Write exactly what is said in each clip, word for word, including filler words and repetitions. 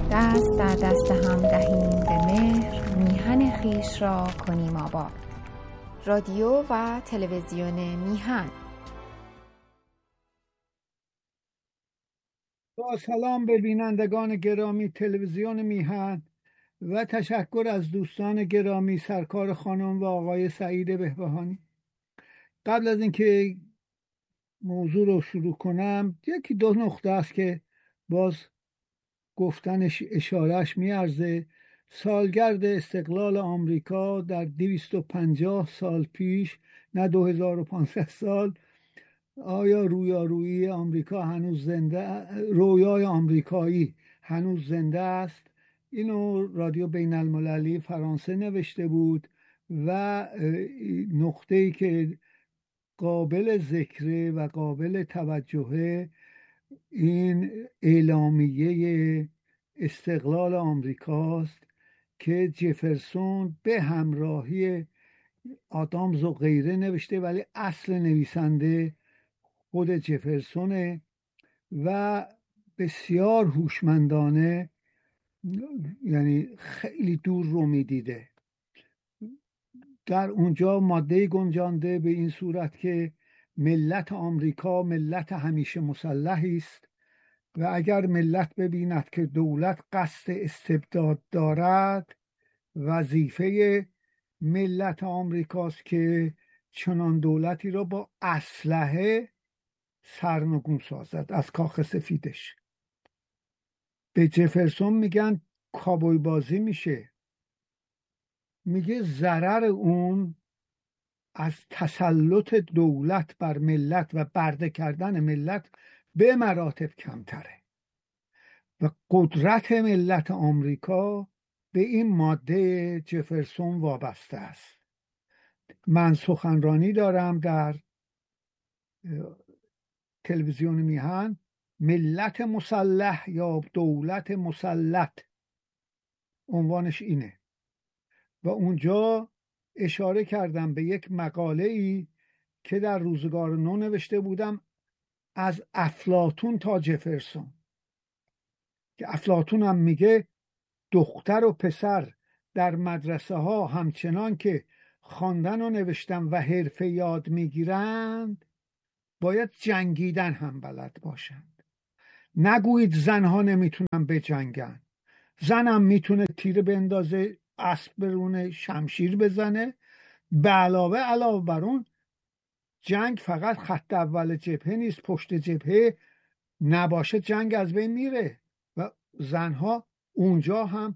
دست در دست هم دهیم به مهر، میهن خویش را کنیم آباد. رادیو و تلویزیون میهن. با سلام به بینندگان گرامی تلویزیون میهن و تشکر از دوستان گرامی سرکار خانم و آقای سعید بهبهانی. قبل از اینکه موضوع رو شروع کنم، یکی دو نقطه است که باز گفتنش اشارهش میارزه. سالگرد استقلال آمریکا در دویست و پنجاه سال پیش، نه دو هزار و پانصد سال. آیا رویارویی آمریکا هنوز زنده، رویای آمریکایی هنوز زنده است؟ اینو رادیو بین المللی فرانسه نوشته بود و نقطه‌ای که قابل ذکره و قابل توجهه این اعلامیه استقلال آمریکاست که جفرسون به همراهی آدامز و غیره نوشته، ولی اصل نویسنده خود جفرسونه و بسیار هوشمندانه، یعنی خیلی دور رو میدیده. در اونجا ماده گنجانده به این صورت که ملت آمریکا ملت همیشه مسلحی است و اگر ملت ببیند که دولت قصد استبداد دارد، وظیفه ملت آمریکاست که چنان دولتی را با اسلحه سرنگون سازد از کاخ سفیدش. به جفرسون میگن کابوی بازی میشه. میگه ضرر اون از تسلط دولت بر ملت و برده کردن ملت به مراتب کمتره و قدرت ملت آمریکا به این ماده جفرسون وابسته است. من سخنرانی دارم در تلویزیون میهن، ملت مسلح یا دولت مسلط، عنوانش اینه. و اونجا اشاره کردم به یک مقاله ای که در روزگار نو نوشته بودم از افلاطون تا جفرسون، که افلاطون هم میگه دختر و پسر در مدرسه ها همچنان که خواندن و نوشتن و حرفه یاد میگیرند، باید جنگیدن هم بلد باشند. نگویید زنها نمیتونن بجنگن. زنم میتونه تیر بندازه، اسب برونه، شمشیر بزنه. به علاوه علاوه بر اون، جنگ فقط خط اول جبهه نیست، پشت جبهه نباشه جنگ از بین میره و زنها اونجا هم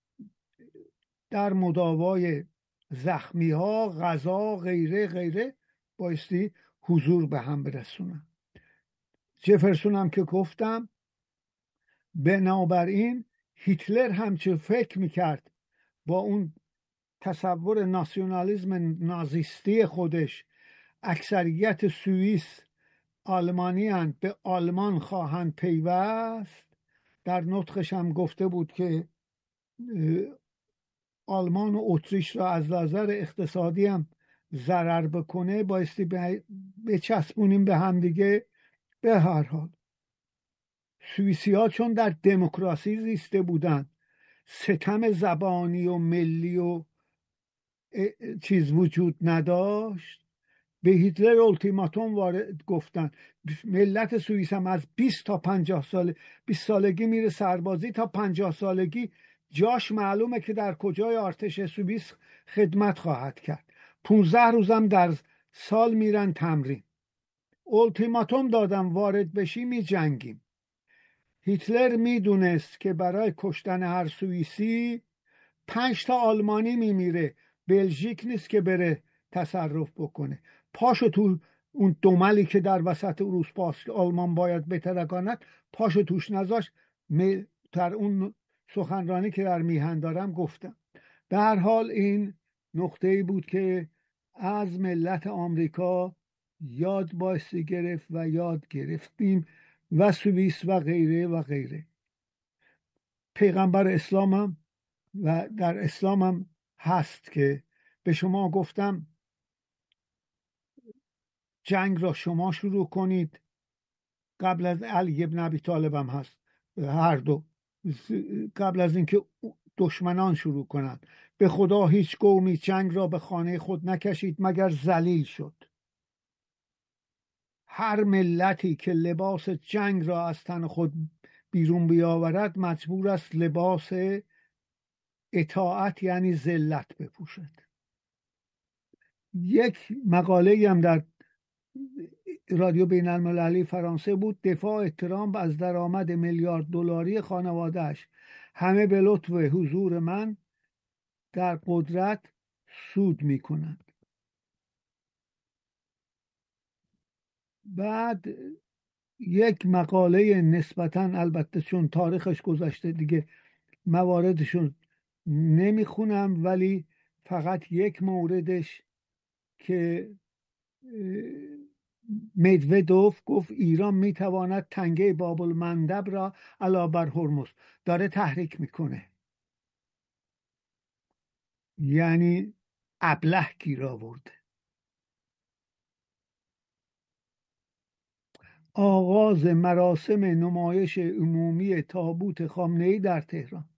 در مداوای زخمی ها، غذا، غیره غیره بایستی حضور به هم برسونن. جفرسون هم که گفتم، بنابراین هیتلر هم چه فکر میکرد با اون تصور ناسیونالیسم نازیستی خودش، اکثریت سوئیس آلمانی هستند، به آلمان خواهند پیوست. در نطقش هم گفته بود که آلمان و اتریش را از نظر اقتصادی هم ضرر بکنه، بایستی بچسبونیم به هم دیگه. به هر حال سوئیسی ها چون در دموکراسی زیسته بودن، ستم زبانی و ملی و چیز وجود نداشت، به هیتلر التیماتوم وارد گفتن. ملت سوئیس هم از بیست تا پنجاه سال بیست سالگی میره سربازی، تا پنجاه سالگی جاش معلومه که در کجای ارتش سوئیس خدمت خواهد کرد. پونزده روزم در سال میرن تمرین. التیماتوم دادن وارد بشی می جنگیم. هیتلر میدونست که برای کشتن هر سوئیسی پنج تا آلمانی میمیره. بلژیک نیست که بره تصرف بکنه. پاشو تو اون دملی که در وسط اروپاست آلمان باید بترکاند، پاشو توش نذاشت. در اون سخنرانی که در میهن دارم گفتم. در حال این نقطه‌ای بود که از ملت آمریکا یاد بایستی گرفت و یاد گرفتیم، و سوئیس و غیره و غیره. پیغمبر اسلام هم و در اسلام هم هست که به شما گفتم جنگ را شما شروع کنید. قبل از علی ابن ابی طالب هم هست، هر دو قبل از اینکه دشمنان شروع کنند. به خدا هیچ قومی جنگ را به خانه خود نکشید مگر ذلیل شد. هر ملتی که لباس جنگ را از تن خود بیرون بیاورد مجبور است لباس اطاعت یعنی ذلت بپوشد. یک مقاله هم در رادیو بین المللی فرانسه بود، دفاع ترامپ از درآمد میلیارد دلاری خانواده‌اش، همه به لطف حضور من در قدرت سود میکنند. بعد یک مقاله نسبتاً، البته چون تاریخش گذشته دیگه مواردشون نمیخونم، ولی فقط یک موردش که مدودوف گفت ایران میتواند تنگه باب المندب را علاوه بر هرمز داره تحریک میکنه، یعنی ابله گیر آورده. آغاز مراسم نمایش عمومی تابوت خامنه‌ای در تهران.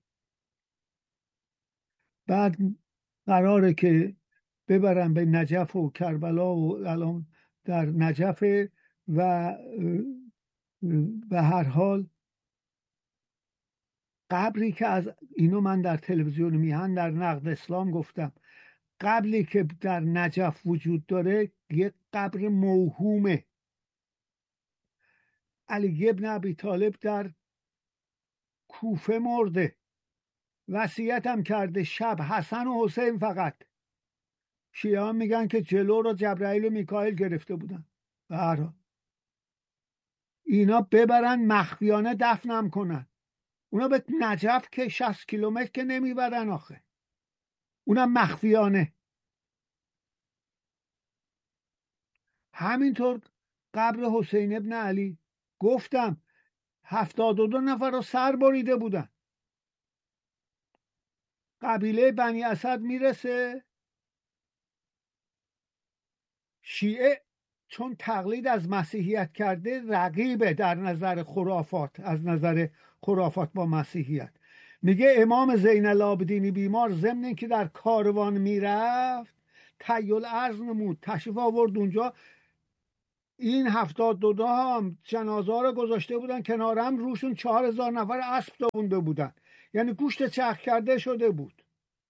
بعد قراره که ببرن به نجف و کربلا و الان در نجف و به هر حال قبری که از اینو من در تلویزیون میهن در نقد اسلام گفتم، قبری که در نجف وجود داره یک قبر موهومه. علی ابن ابی طالب در کوفه مرده، وصیت هم کرده شب حسن و حسین فقط. شیعه ها میگن که جلو رو جبرائیل و میکائیل گرفته بودن. به هر حال اینا ببرن مخفیانه دفنم کنن. اونا به نجف که شصت کیلومتر که نمیبرن آخه، اونم مخفیانه. همینطور قبر حسین ابن علی گفتم هفتاد و دو نفر رو سر بریده بودن. قبیله بنی اسد میرسه، شیعه چون تقلید از مسیحیت کرده رقیبه در نظر خرافات، از نظر خرافات با مسیحیت. میگه امام زین العابدین بیمار ضمن که در کاروان میرفت تحیل عرض نمود، تشریف آورد اونجا، این هفتاد دو تا هم جنازه رو گذاشته بودن کنارم، روشون چهار هزار نفر اسب دوونده بودن، یعنی گوشت چرخ کرده شده بود.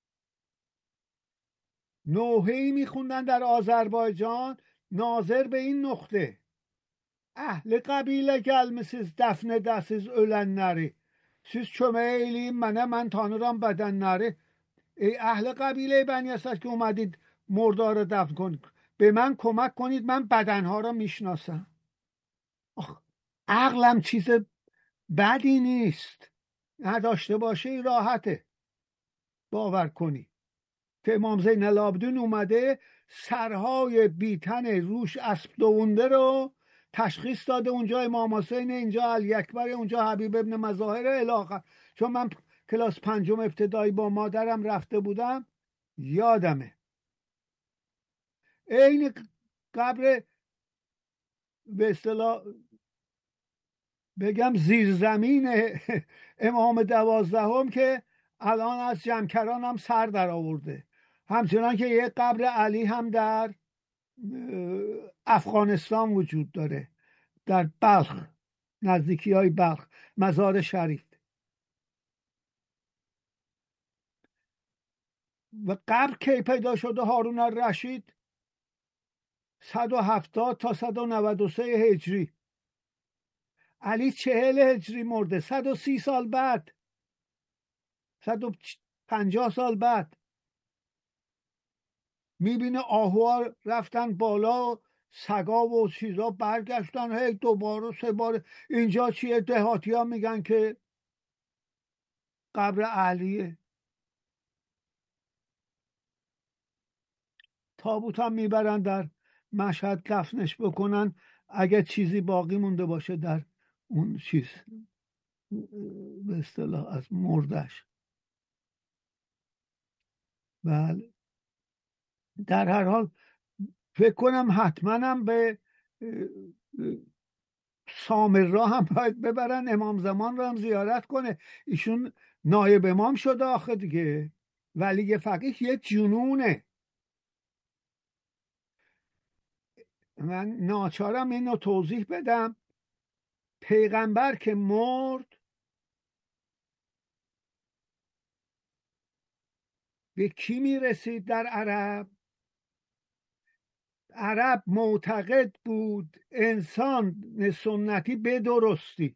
نوحه‌ای میخوندن در آذربایجان ناظر به این نقطه: اهل قبیله gelmişiz defnedesiz ölenleri. Siz çömeğiyleyin منه من tanırım bedenleri. ای اهل قبیله بنی اسد که اومدید مردار رو دفن کنید، به من کمک کنید، من بدنها رو میشناسم. عقلم چیز بدی نیست، نداشته باشه راحته باور کنی که امام زین العابدین اومده سرهای بیتن روش اسب دوونده رو تشخیص داده، اونجا امام حسین، اینجا علی اکبر، اونجا حبیب ابن مظاهر الی آخر. چون من کلاس پنجم ابتدایی با مادرم رفته بودم یادمه. این قبر به اصطلاح بگم زیرزمین امام دوازدهم که الان از جمکران هم سر در آورده، همچنان که یک قبر علی هم در افغانستان وجود داره، در بلخ، نزدیکی های بلخ، مزار شریف. و قبر کی پیدا شده؟ هارون الرشید صد و هفتاد تا صد و نود و سه هجری، علی چهل هجری مرده، صد و سی سال بعد، صد و پنجاه سال بعد. میبینه آهوار رفتن بالا، سگا و چیزا برگشتن، هی دوباره و سه بار. اینجا چیه؟ دهاتی ها میگن که قبر علیه. تابوت هم میبرن در مشهد دفنش بکنن اگه چیزی باقی مونده باشه در اون چیز، به اصطلاح از مردش. بله، در هر حال فکر کنم حتما هم به سامرا هم باید ببرن امام زمان رو هم زیارت کنه. ایشون نایب امام شده آخه دیگه. ولی فقیه یه جنونه. من ناچارم اینو توضیح بدم. پیغمبر که مرد به کی میرسید در عرب؟ عرب معتقد بود انسان سنتی به درستی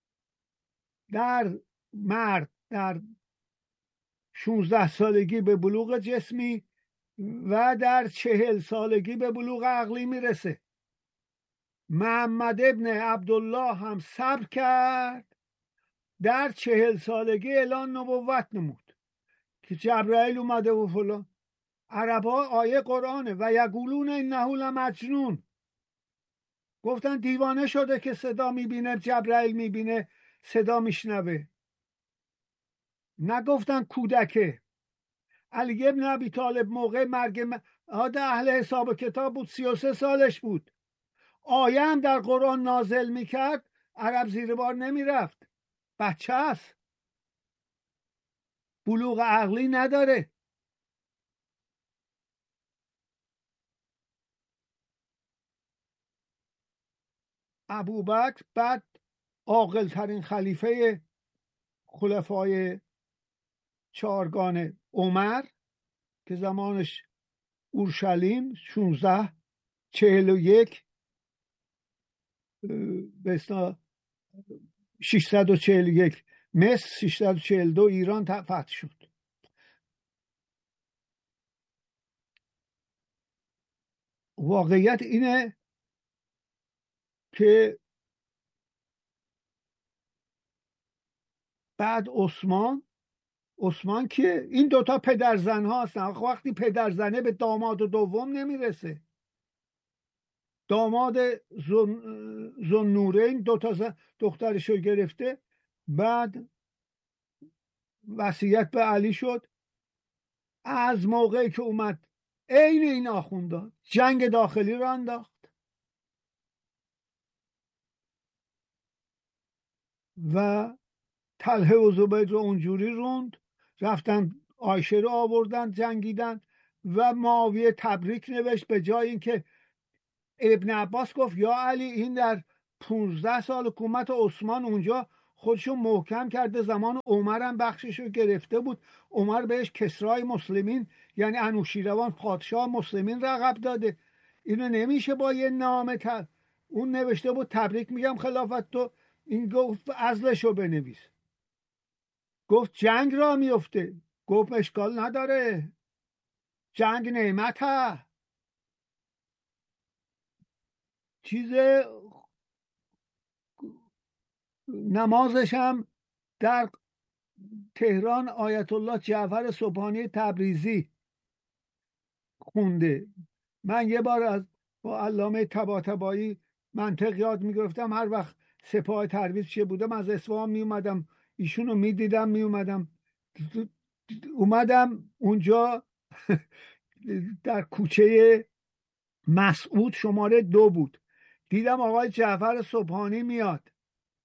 در مرد در شانزده سالگی به بلوغ جسمی و در چهل سالگی به بلوغ عقلی میرسه. محمد ابن عبدالله هم صبر کرد، در چهل سالگی اعلان نبوت نمود که جبرائیل اومده و فلان. عربا آیه قرآنه و یقولون انه لمجنون، گفتن دیوانه شده که صدا میبینه، جبرائیل میبینه صدا میشنوه. نگفتن کودکه. علی ابن ابی طالب موقع مرگ آده اهل حساب کتاب بود، سی و سه سالش بود. آیه هم در قرآن نازل میکرد، عرب زیر بار نمیرفت. بچه است، بلوغ عقلی نداره. ابوبکر بعد عاقل ترین خلیفه خلفای چهارگانه عمر که زمانش اورشلیم شانزده چهل و یک به اصطلاح ششصد و چهل و یک مصر، ششصد و چهل و دو ایران فتح شد. واقعیت اینه که بعد عثمان عثمان که این دوتا پدرزن ها هستن. وقتی پدرزنه به داماد و دوم نمیرسه. داماد ذوالنورین دوتا دخترشو گرفته، بعد وصیت به علی شد. از موقعی که اومد عین این آخوندا جنگ داخلی رو انداخت و طلحه و زبیر رو اونجوری روند، رفتن عایشه رو آوردن جنگیدن و معاویه تبریک نوشت. به جای اینکه ابن عباس گفت یا علی این در پونزده سال حکومت عثمان اونجا خودشو محکم کرده، زمان عمر هم بخششو گرفته بود. عمر بهش کسرای مسلمین یعنی انوشیروان پادشاه مسلمین رقب داده. اینو نمیشه با یه نامه تر. اون نوشته بود تبریک میگم خلافت تو، این گفت عزلشو بنویس. گفت جنگ را میفته. گفت اشکال نداره، جنگ نعمته. چیز نمازش هم در تهران آیت الله جعفر سبحانی تبریزی خونده. من یه بار از با علامه طباطبایی منطق یاد میگرفتم، هر وقت سپاه ترویج چه بودم از اصفهان می اومدم ایشونو میدیدم، می اومدم اومدم اونجا در کوچه مسعود شماره دو بود، دیدم آقای جعفر سبحانی میاد.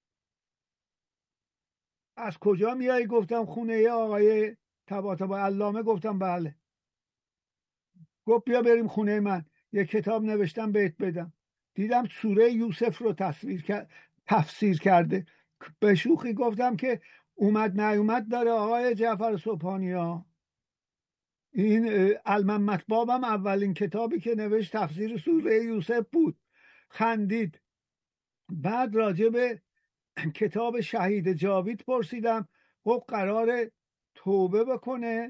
از کجا میایی؟ گفتم خونه آقای طباطبایی علامه. گفتم بله. گفت بیا بریم خونه من، یه کتاب نوشتم بهت بدم. دیدم سوره یوسف رو تصویر تفسیر کرده. به شوخی گفتم که اومد نیومد داره آقای جعفر سبحانی ها. این علم مطبابم اولین کتابی که نوشت تفسیر سوره یوسف بود. خندید. بعد راجع به کتاب شهید جاوید پرسیدم، گفت قرار توبه بکنه.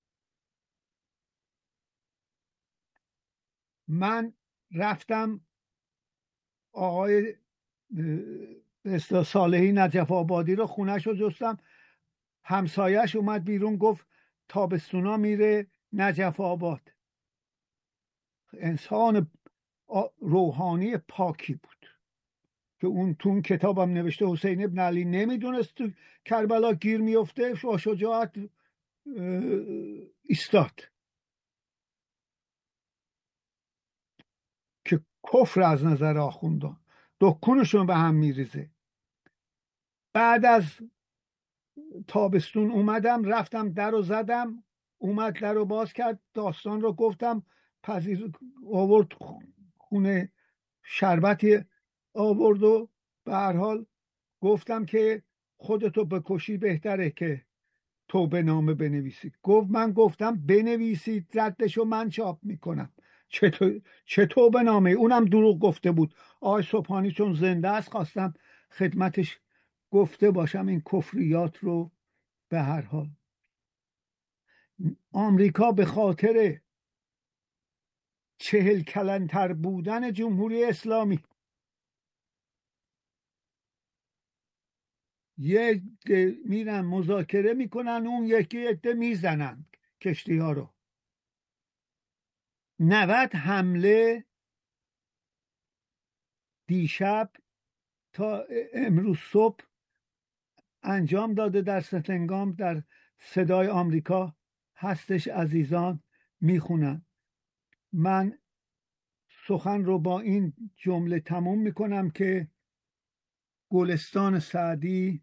من رفتم آقای صالحی نجف آبادی رو خونش رو جستم. همسایش اومد بیرون گفت تابستونا میره نجف آباد. انسان روحانی پاکی بود که اون تو کتابم نوشته حسین ابن علی نمیدونست تو کربلا گیر میفته، با شجاعت ایستاد که کفر از نظر آخوندان دکونشون به هم میریزه. بعد از تابستون اومدم، رفتم در رو زدم، اومد در رو باز کرد، داستان رو گفتم، پذیر آورد خونه، شربتی آورد و به هر حال گفتم که خودتو بکشی بهتره که توبه نامه بنویسی. گفت من گفتم بنویسید، ردشو من چاپ میکنم. چطور چه توبه نامه؟ اونم دروغ گفته بود. آقای صبحانی چون زنده است خواستم خدمتش گفته باشم این کفریات رو. به هر حال آمریکا به خاطر چهل کلنتر بودن جمهوری اسلامی یه عده میرن مذاکره میکنن، اون یکی عده میزنن کشتی ها رو. نود حمله دیشب تا امروز صبح انجام داده در ستنگام. در صدای آمریکا هستش عزیزان، میخونن. من سخن رو با این جمله تموم میکنم که گلستان سعدی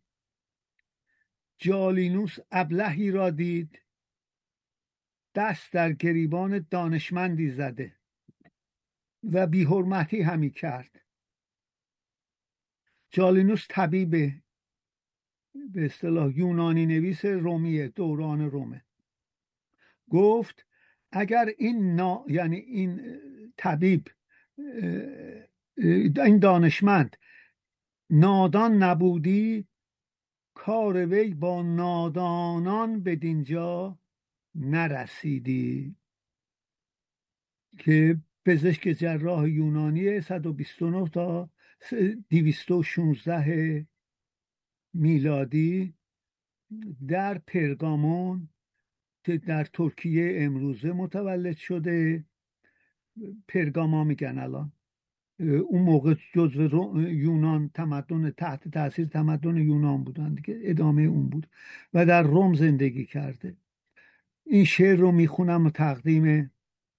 جالینوس ابلهی را دید، دست در گریبان دانشمندی زده و بی حرمتی همی کرد. جالینوس طبیب به اصطلاح یونانی نویس رومیه، دوران رومه. گفت اگر این نا... یعنی این طبیب، این دانشمند نادان نبودی، کار وی با نادانان به دینجا نرسیدی. که پزشک جراح یونانی صد و بیست و نه تا دویست و شانزده میلادی در پرگامون که در ترکیه امروزه متولد شده، پرگاما میگن الان، اون موقع جزو یونان، تمدن تحت تاثیر تمدن یونان بودن دیگه، ادامه اون بود و در روم زندگی کرده. این شعر رو میخونم و تقدیم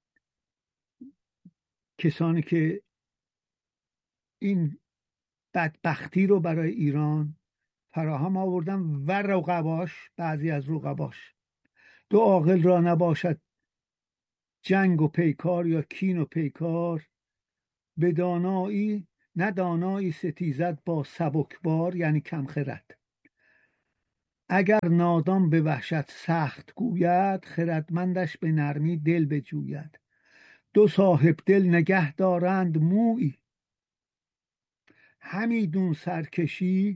کسانی که این بدبختی رو برای ایران فراهم آوردن و رقباش، بعضی از رقباش. دو عاقل را نباشد جنگ و پیکار یا کین و پیکار، به دانایی ندانایی ستیزد با سبکبار، یعنی کم خرد. اگر نادان به وحشت سخت گوید، خردمندش به نرمی دل بجوید. دو صاحب دل نگه دارند مویی، همیدون سرکشی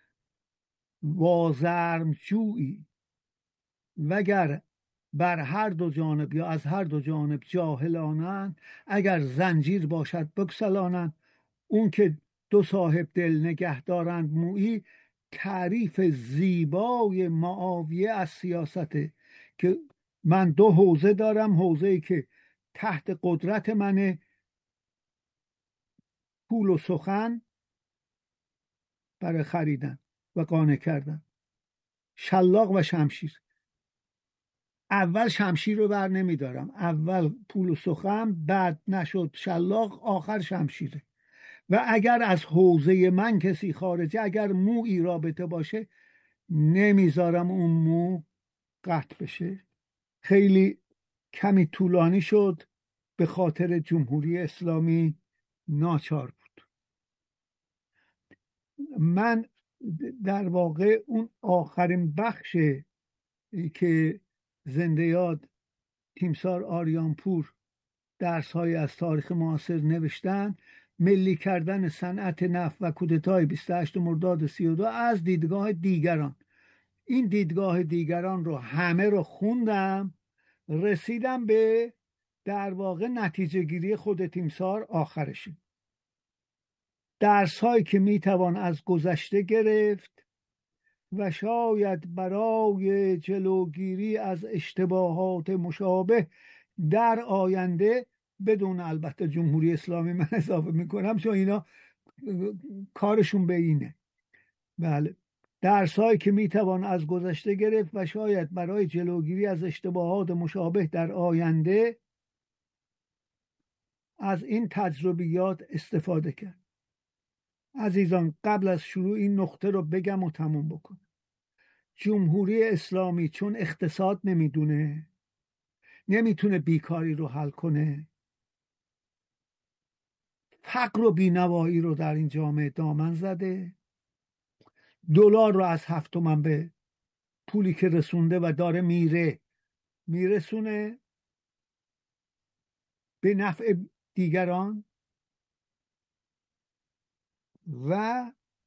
وازرم جویی. وگر بر هر دو جانب یا از هر دو جانب جاهلانند، اگر زنجیر باشد بگسلانند. اون که دو صاحب دل نگه دارند مویی، تعریف زیبای معاویه از سیاسته که من دو حوزه دارم، حوزه‌ای که تحت قدرت منه، پول و سخن برای خریدن و قانع کردن، شلاق و شمشیر. اول شمشیر رو بر نمیدارم، اول پول و سخن، بعد نشد شلاق، آخر شمشیره. و اگر از حوزه من کسی خارجه، اگر مویی رابطه باشه، نمیذارم اون مو قطع بشه. خیلی کمی طولانی شد، به خاطر جمهوری اسلامی ناچار بود. من در واقع اون آخرین بخش که زنده یاد تیمسار آریانپور درس‌های از تاریخ معاصر نوشتن، ملی کردن صنعت نفت و کودتای بیست و هشتم مرداد سی و دو از دیدگاه دیگران. این دیدگاه دیگران رو همه رو خوندم، رسیدم به در واقع نتیجه گیری خود تیمسار آخرشی. درس‌هایی که میتوان از گذشته گرفت و شاید برای جلوگیری از اشتباهات مشابه در آینده، بدون البته جمهوری اسلامی من اضافه میکنم چون اینا کارشون به اینه. بله، درس‌هایی که میتوان از گذشته گرفت و شاید برای جلوگیری از اشتباهات مشابه در آینده از این تجربیات استفاده کرد. عزیزان قبل از شروع این نقطه رو بگم و تموم بکنم. جمهوری اسلامی چون اقتصاد نمیدونه، نمیتونه بیکاری رو حل کنه، فقر و بینوایی رو در این جامعه دامن زده، دلار رو از هفت تومن به پولی که رسونده و داره میره میرسونه به نفع دیگران و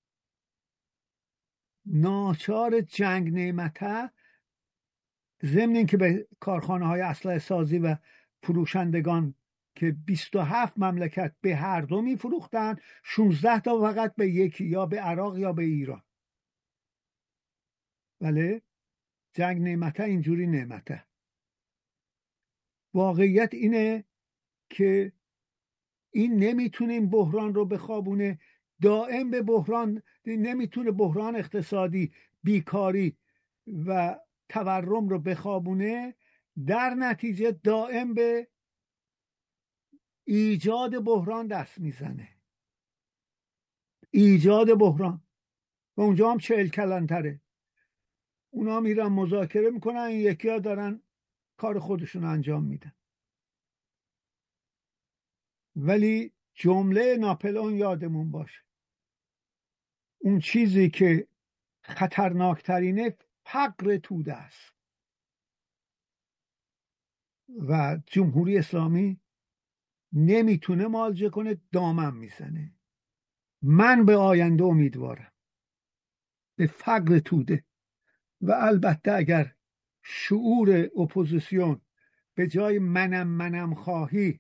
ناچار جنگ نعمته، ضمن این که به کارخانه های اسلحه سازی و فروشندگان که بیست و هفت مملکت به هر دو میفروختن، شانزده تا فقط به یکی، یا به عراق یا به ایران. بله، جنگ نعمته اینجوری نعمته. واقعیت اینه که این نمیتونه این بحران رو بخوابونه، دائم به بحران، نمیتونه بحران اقتصادی، بیکاری و تورم رو بخوابونه، در نتیجه دائم به ایجاد بحران دست میزنه، ایجاد بحران. و اونجا هم چهل کلانتره، اونا میرن مذاکره میکنن، این یکی ها دارن کار خودشون انجام میدن. ولی جمله ناپلئون یادمون باشه، اون چیزی که خطرناکترینه فقر توده است و جمهوری اسلامی نمیتونه معالجه کنه، دامن میزنه. من به آینده امیدوارم، به فقر توده. و البته اگر شعور اپوزیسیون به جای منم منم خواهی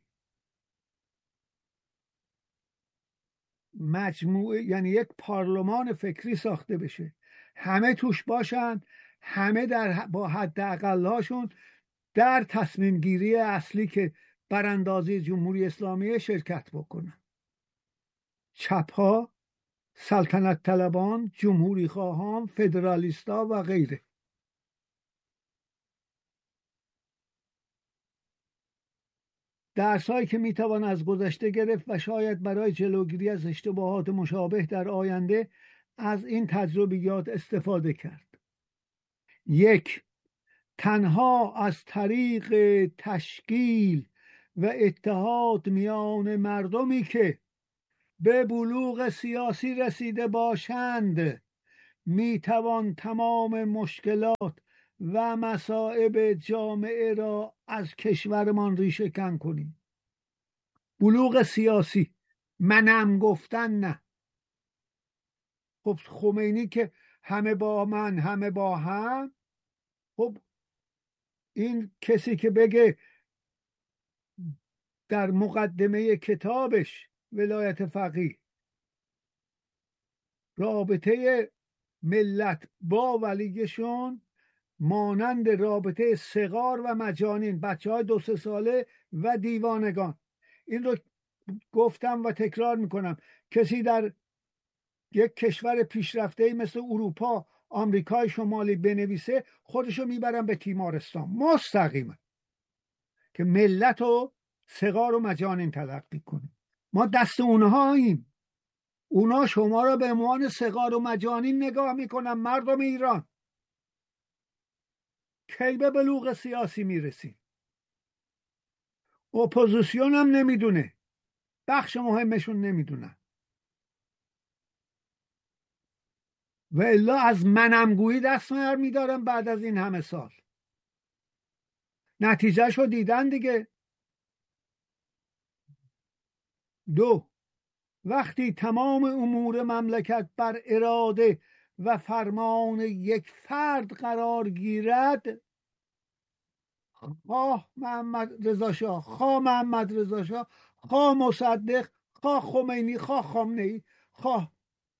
مجموعه، یعنی یک پارلمان فکری ساخته بشه، همه توش باشن، همه در با حداقل‌هاشون در تصمیم گیری اصلی که براندازی جمهوری اسلامی شرکت بکنن. چپ‌ها، سلطنت طلبان، جمهوری خواهان، فدرالیستا و غیره. درسایی که میتوان از گذشته گرفت و شاید برای جلوگیری از اشتباهات مشابه در آینده از این تجربیات استفاده کرد. یک، تنها از طریق تشکیل و اتحاد میان مردمی که به بلوغ سیاسی رسیده باشند میتوان تمام مشکلات و مصائب جامعه را از کشورمان ریشه کن کنیم. بلوغ سیاسی، منم گفتن نه. خب خمینی که همه با من همه با هم، خب این کسی که بگه در مقدمه کتابش ولایت فقیه رابطه ملت با ولیشون مانند رابطه صغار و مجانین، بچه های دو سه ساله و دیوانگان، این رو گفتم و تکرار میکنم. کسی در یک کشور پیشرفته مثل اروپا، آمریکای شمالی بنویسه، خودشو میبرن به تیمارستان مستقیما که ملت و صغار و مجانین تلقی کنه. ما دست اونهاییم، اونا شما را به عنوان صغار و مجانین نگاه میکنن. مردم ایران کی به بلوغ سیاسی میرسیم؟ اپوزیسیون هم نمیدونه، بخش مهمشون نمیدونن. و الا از منمگویی دست میدارن بعد از این همه سال. نتیجهشو دیدن دیگه. دو، وقتی تمام امور مملکت بر اراده و فرمان یک فرد قرار گیرد، خواه محمد رضا شاه، خواه محمد رضا شاه، خواه مصدق، خواه خمینی، خواه خامنه‌ای، خواه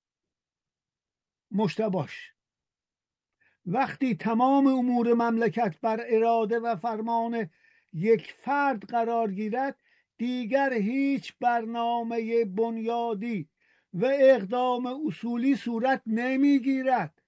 مجتباش، وقتی تمام امور مملکت بر اراده و فرمان یک فرد قرار گیرد، دیگر هیچ برنامه بنیادی و اقدام اصولی صورت نمیگیرد.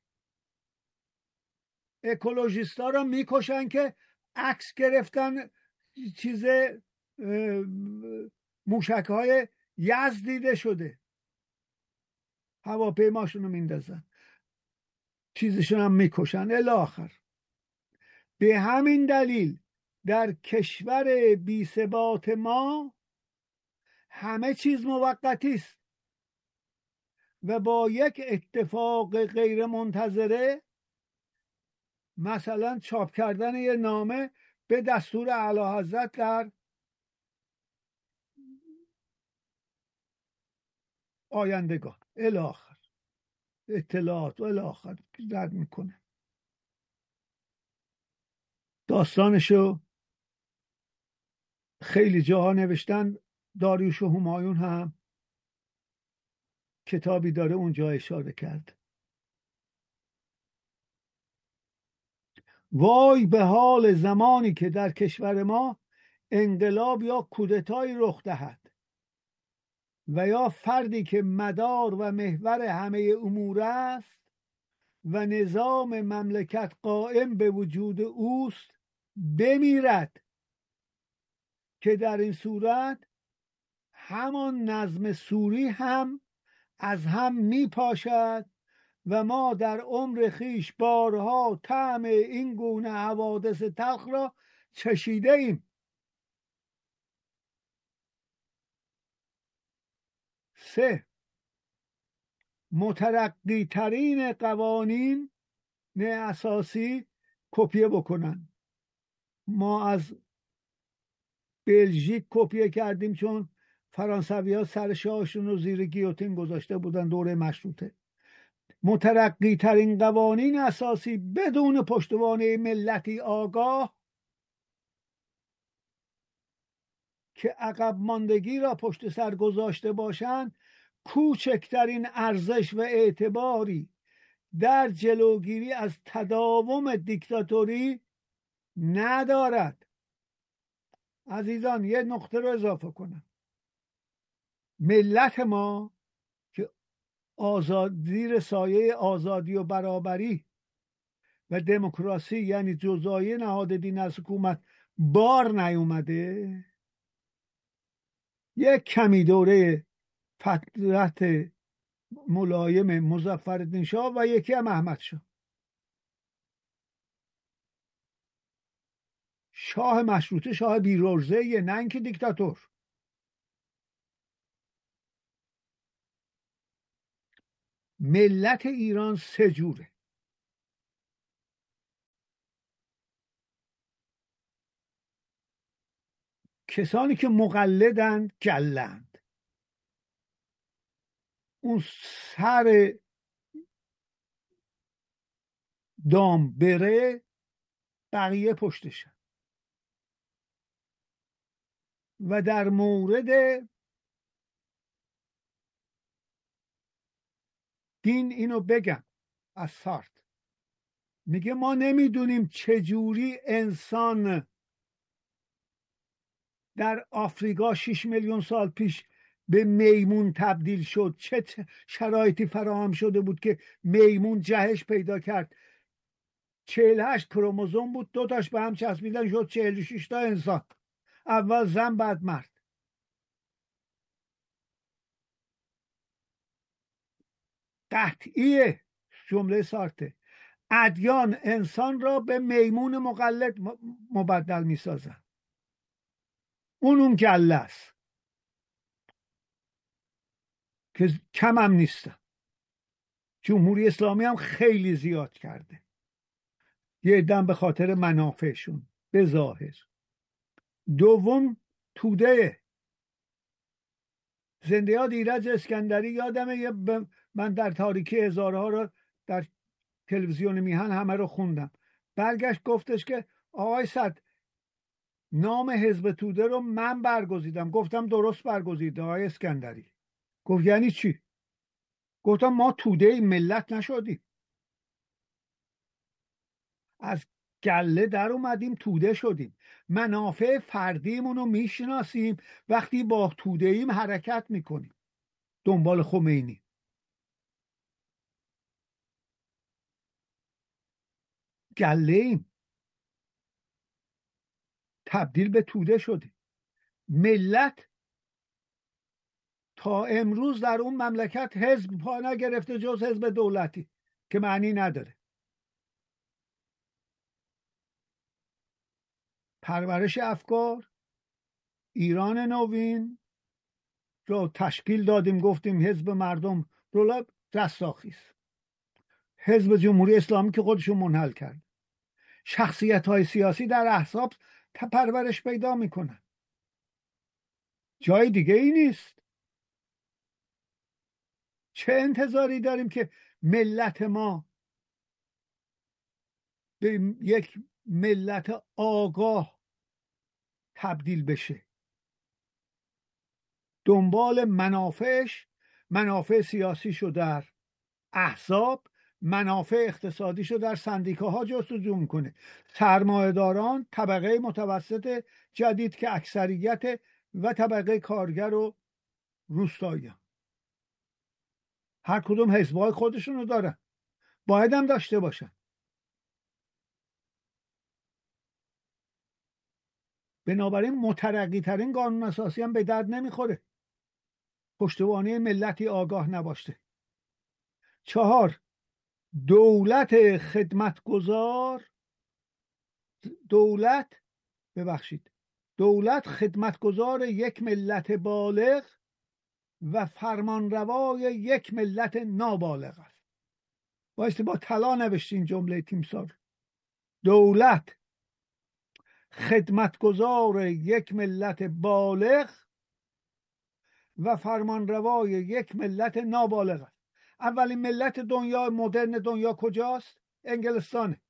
اکولوژیستا را میکشن که عکس گرفتن چیز موشک های یزد دیده شده. هواپیماشون رو میندازن، چیزشون هم میکشن الی آخر. به همین دلیل در کشور بی ثبات ما همه چیز موقتی است و با یک اتفاق غیر منتظره، مثلا چاپ کردن یه نامه به دستور اعلیحضرت در آیندگان الی آخر، اطلاعات و الی آخر رد میکنه. داستانشو خیلی جاها نوشتن. داریوش و همایون هم کتابی داره اونجا اشاره کرد. وای به حال زمانی که در کشور ما انقلاب یا کودتایی رخ دهد و یا فردی که مدار و محور همه امور است و نظام مملکت قائم به وجود اوست بمیرد، که در این صورت همان نظم سوری هم از هم می پاشد و ما در عمر خیش بارها طعم این گونه حوادث تلخ را چشیده ایم. سه، مترقی ترین قوانین اساسی کپیه بکنن. ما از بلژیک کپیه کردیم چون فرانسوی ها سر شاهشون رو زیر گیوتین گذاشته بودن دوره مشروطه. مترقی ترین قوانین اساسی بدون پشتوانه ملتی آگاه که عقب ماندگی را پشت سر گذاشته باشند کوچکترین ارزش و اعتباری در جلوگیری از تداوم دیکتاتوری ندارد. عزیزان یه نقطه رو اضافه کنم. ملت ما که آزاد زیر سایه آزادی و برابری و دموکراسی یعنی جزایی نهاد دین از حکومت بار نیومده، یک کمی دوره فترت ملایم مظفرالدین شاه و یکی هم احمد شاه، شاه مشروطه شاه بیروزه، نه اینکه دیکتاتور. ملت ایران سه جوره. کسانی که مقلدند گلند، اون سر دام بره بقیه پشتشن. و در مورد دین اینو بگم از سارت، میگه ما نمیدونیم چجوری انسان در آفریقا شش میلیون سال پیش به میمون تبدیل شد، چه شرایطی فراهم شده بود که میمون جهش پیدا کرد. چهل و هشت کروموزوم بود، دو تاش به هم چسبیدن شد چهل و شش تا انسان، اول زن بعد مرد. قطعیه جمله سارته، ادیان انسان را به میمون مقلد مبدل می سازن. اون اون گله است که کم هم نیستن. جمهوری اسلامی هم خیلی زیاد کرده، یه عده‌ام به خاطر منافعشون به ظاهر. دوم توده. زنده یاد ایرج اسکندری یادمه، یه ب... من در تاریکی هزارها رو در تلویزیون میهن همه رو خوندم. برگشت گفتش که آقای صد نام حزب توده رو من برگزیدم. گفتم درست برگزیده آقای اسکندری. گفت یعنی چی؟ گفتم ما توده ملت نشدیم، از گله در اومدیم توده شدیم. منافع فردیمون رو میشناسیم، وقتی با توده ایم حرکت میکنیم دنبال خمینی. گله ایم، تبدیل به توده شدیم. ملت تا امروز در اون مملکت حزب پا نگرفته جز حزب دولتی که معنی نداره. پرورش افکار ایران نوین رو تشکیل دادیم، گفتیم حزب مردم رو رستاخیز، حزب جمهوری اسلامی که خودشون منحل کرد، شخصیت های سیاسی در احزاب پرورش پیدا میکنن، جای دیگه ای نیست. چه انتظاری داریم که ملت ما به یک ملت آگاه تبدیل بشه؟ دنبال منافعش، منافع سیاسیشو در احزاب، منافع اقتصادیشو در سندیکاها جستجو میکنه. سرمایه‌داران، طبقه متوسط جدید که اکثریت و طبقه کارگر و روستایی، هر کدوم حزبای خودشونو دارن، باید هم داشته باشن. بنابراین مترقی ترین قانون اساسی هم به درد نمیخوره پشتوانه ملتی آگاه نباشه. چهار، دولت خدمتگزار دولت ببخشید دولت خدمتگزار یک ملت بالغ و فرمانروای یک ملت نابالغ است. بایستی با طلا نوشتین جمله تیمسار. دولت خدمتگزار یک ملت بالغ و فرمانروای یک ملت نابالغ است. اولین ملت دنیا مدرن دنیا کجاست؟ انگلستانه.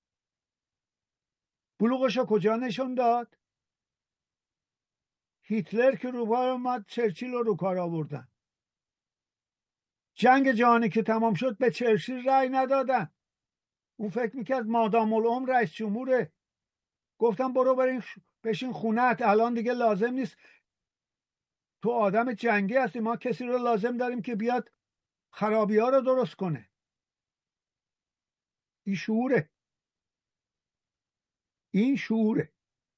بلوغشو کجا نشون داد؟ هیتلر که رو کار اومد، چرچیل رو رو کار آوردن. جنگ جهانی که تمام شد به چرچیل رأی ندادن. اون فکر میکرد مادام العمر رئیس جمهوره. گفتم برو برین بشین خونه‌ات، الان دیگه لازم نیست، تو آدم جنگی هستی، ما کسی رو لازم داریم که بیاد خرابی ها رو درست کنه. این شعوره، این شعوره.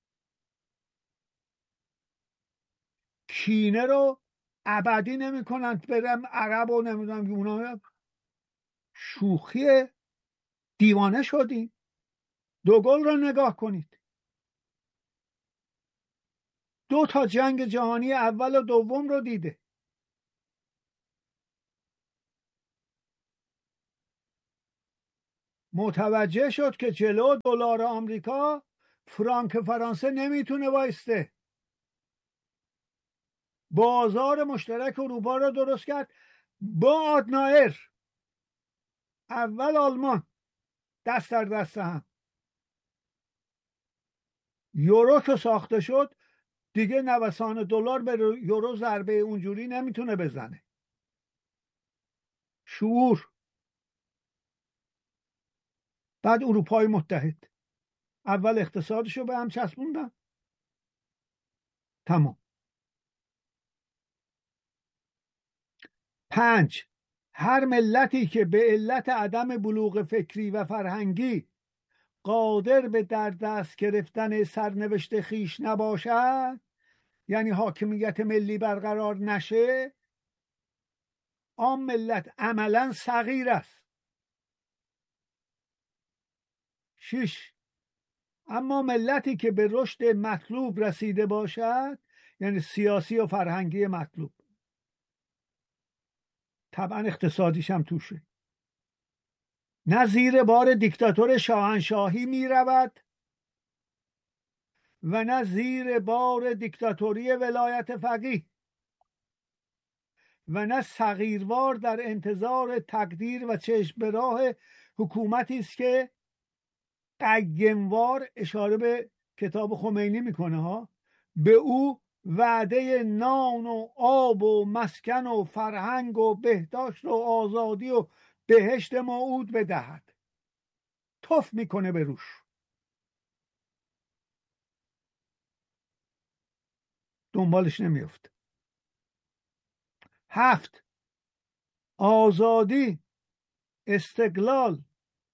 کینه رو ابدی نمی کنن، برم عرب و نمیدونم یونان. شوخی، دیوانه شدیم. دوگل رو نگاه کنید، دو تا جنگ جهانی اول و دوم رو دیده. متوجه شد که جلو دلار آمریکا فرانک فرانسه نمیتونه وایسته. بازار مشترک اروپا رو درست کرد با آدنایر. اول آلمان، دست در دست هم. یورو که ساخته شد دیگه نوسان دلار به یورو ضربه اونجوری نمیتونه بزنه. شعور. بعد اروپای متحد اول اقتصادشو به هم چسبوندن، تمام. پنج، هر ملتی که به علت عدم بلوغ فکری و فرهنگی قادر به در دست گرفتن سرنوشت خیش نباشد، یعنی حاکمیت ملی برقرار نشه، آن ملت عملا صغیر است. شش، اما ملتی که به رشد مطلوب رسیده باشد، یعنی سیاسی و فرهنگی مطلوب، طبعا اقتصادیش هم توشه، نه زیر بار دیکتاتور شاهنشاهی می رود و نه زیر بار دیکتاتوری ولایت فقیه و نه صغیروار در انتظار تقدیر و چشم به راه حکومتی است که قیموار، اشاره به کتاب خمینی میکنه ها، به او وعده نان و آب و مسکن و فرهنگ و بهداشت و آزادی و بهشت موعود بدهد. تف میکنه به روش، دنبالش نمیفته. هفت، آزادی، استقلال،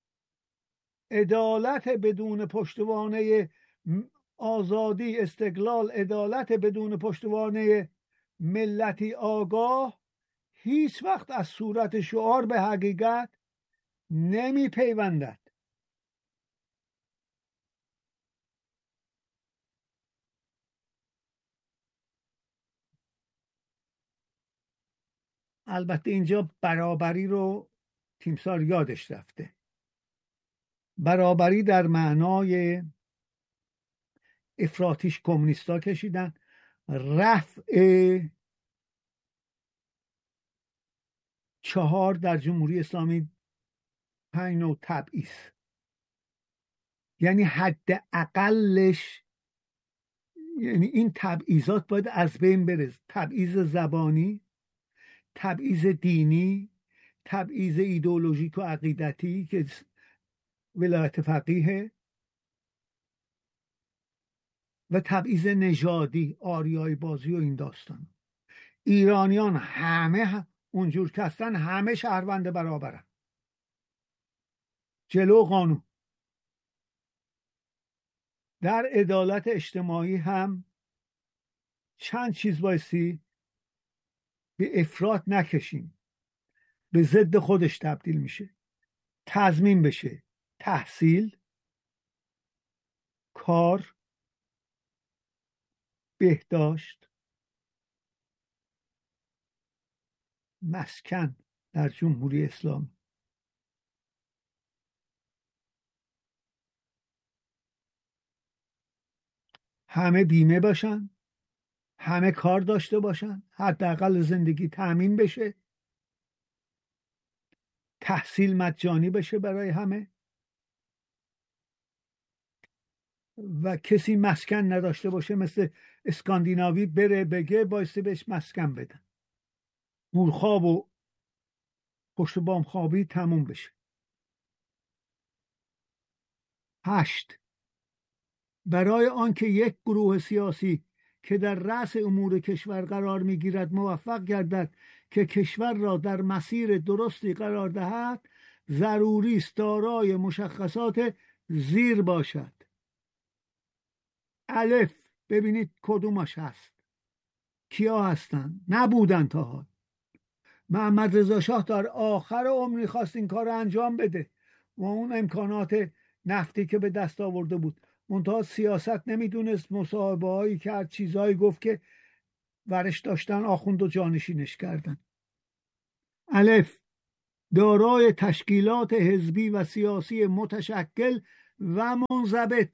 عدالت بدون پشتوانه آزادی، استقلال، عدالت بدون پشتوانه ملتی آگاه هیچ وقت از صورت شعار به حقیقت نمی پیوندد. البته اینجا برابری رو تیمسار یادش رفته. برابری در معنای افراطیش کمونیستا کشیدن، رفع چهار در جمهوری اسلامی پنج نوع تبعیض، یعنی حد اقلش، یعنی این تبعیضات باید از بین بره. تبعیض زبانی، تبعیض دینی، تبعیض ایدئولوژیک و عقیدتی که ولایت فقیه، و تبعیض نژادی، آریایی بازی و این داستان. ایرانیان همه اونجور که هستن همه شهروند برابرن جلو قانون. در عدالت اجتماعی هم چند چیز بایستی به افراط نکشیم، به ضد خودش تبدیل میشه. تضمین بشه تحصیل، کار، بهداشت، مسکن در جمهوری اسلامی. همه بیمه باشن، همه کار داشته باشن، حداقل زندگی تأمین بشه، تحصیل مجانی بشه برای همه، و کسی مسکن نداشته باشه مثل اسکاندیناوی بره بگه بایستی بهش مسکن بدن. گورخواب و پشت بام خوابی تموم بشه. هشت، برای آنکه یک گروه سیاسی که در رأس امور کشور قرار میگیرد موفق گردد که کشور را در مسیر درستی قرار دهد، ضروری است دارای مشخصات زیر باشد. الف، ببینید کدومش هست، کیا هستن؟ نبودن تا حال. محمد رضا شاه در آخر عمر خواست این کار انجام بده و اون امکانات نفتی که به دست آورده بود، منتها سیاست نمیدونست، مصاحبه هایی کرد، چیزهایی گفت که ورش داشتن آخوند و جانشینش کردن. الف، دارای تشکیلات حزبی و سیاسی متشکل و منضبط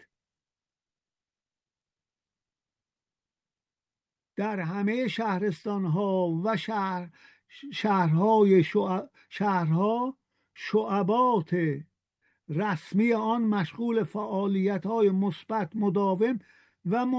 در همه شهرستان ها و شهر شهرهای شع... شهرها شعبات رسمی آن مشغول فعالیت های مثبت، مداوم و